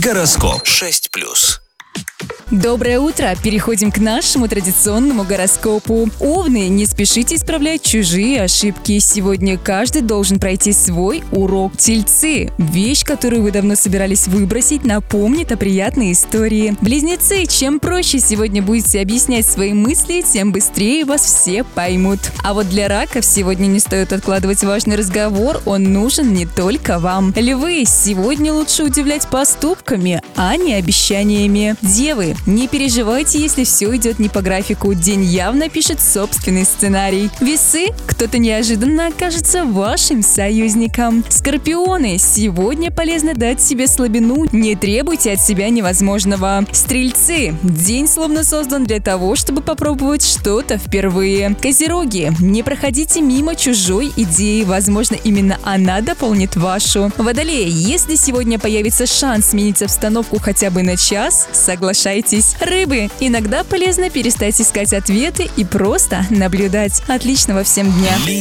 Гороскоп 6+. Доброе утро! Переходим к нашему традиционному гороскопу. Овны, не спешите исправлять чужие ошибки. Сегодня каждый должен пройти свой урок. Тельцы, вещь, которую вы давно собирались выбросить, напомнит о приятной истории. Близнецы, чем проще сегодня будете объяснять свои мысли, тем быстрее вас все поймут. А вот для раков сегодня не стоит откладывать важный разговор, он нужен не только вам. Львы, сегодня лучше удивлять поступками, а не обещаниями. Девы, не переживайте, если все идет не по графику. День явно пишет собственный сценарий. Весы, кто-то неожиданно окажется вашим союзником. Скорпионы, сегодня полезно дать себе слабину, не требуйте от себя невозможного. Стрельцы, день словно создан для того, чтобы попробовать что-то впервые. Козероги, не проходите мимо чужой идеи, возможно, именно она дополнит вашу. Водолеи, если сегодня появится шанс сменить обстановку хотя бы на час, соглашайтесь. Рыбы, иногда полезно перестать искать ответы и просто наблюдать. Отличного всем дня!